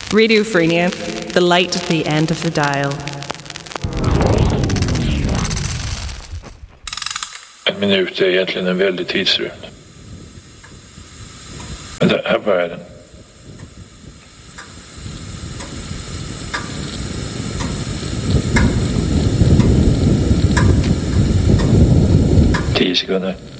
Radio Frenia, the light at the end of the dial. En minut är egentligen en väldig tidsrymd. Men här börjar den. Tio sekunder.